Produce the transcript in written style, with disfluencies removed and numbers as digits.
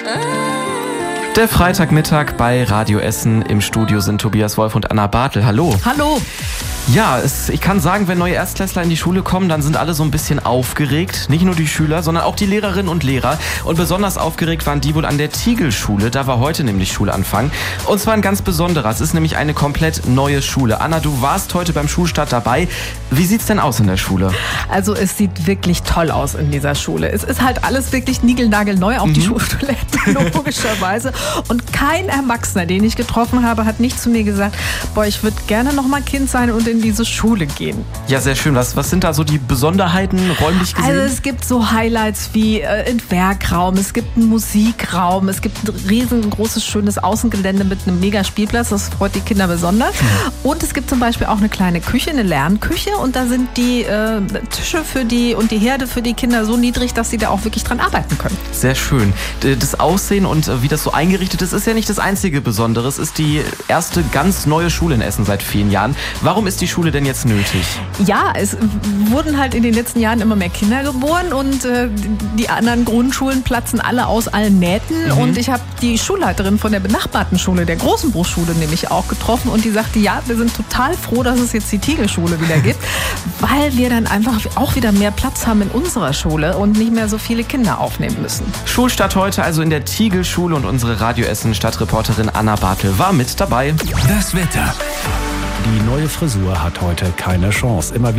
Der Freitagmittag bei Radio Essen. Im Studio sind Tobias Wolf und Anna Bartel. Hallo. Hallo. Ja, ich kann sagen, wenn neue Erstklässler in die Schule kommen, dann sind alle so ein bisschen aufgeregt. Nicht nur die Schüler, sondern auch die Lehrerinnen und Lehrer. Und besonders aufgeregt waren die wohl an der Tiegel-Schule. Da war heute nämlich Schulanfang. Und zwar ein ganz besonderer. Es ist nämlich eine komplett neue Schule. Anna, du warst heute beim Schulstart dabei. Wie sieht's denn aus in der Schule? Also es sieht wirklich toll aus in dieser Schule. Es ist halt alles wirklich niegelnagelneu, auch die Schultoiletten, logischerweise. Und kein Erwachsener, den ich getroffen habe, hat nicht zu mir gesagt, boah, ich würde gerne noch mal Kind sein und in diese Schule gehen. Ja, sehr schön. Was sind da so die Besonderheiten räumlich gesehen? Also es gibt so Highlights wie ein Werkraum, es gibt einen Musikraum, es gibt ein riesengroßes, schönes Außengelände mit einem mega Spielplatz, das freut die Kinder besonders. Und es gibt zum Beispiel auch eine kleine Küche, eine Lernküche und da sind die Tische für die und die Herde für die Kinder so niedrig, dass sie da auch wirklich dran arbeiten können. Sehr schön. Das Aussehen und wie das so eingerichtet ist ja nicht das einzige Besondere. Es ist die erste ganz neue Schule in Essen seit vielen Jahren. Warum ist die Schule denn jetzt nötig? Ja, es wurden halt in den letzten Jahren immer mehr Kinder geboren und die anderen Grundschulen platzen alle aus allen Nähten. Und ich habe die Schulleiterin von der benachbarten Schule, der Großenbruchschule, nämlich auch getroffen und die sagte, ja, wir sind total froh, dass es jetzt die Tiegel-Schule wieder gibt, weil wir dann einfach auch wieder mehr Platz haben in unserer Schule und nicht mehr so viele Kinder aufnehmen müssen. Schulstart heute also in der Tiegel-Schule und unsere Radio Essen Stadtreporterin Anna Bartel war mit dabei. Das Wetter. Die neue Frisur hat heute keine Chance. Immer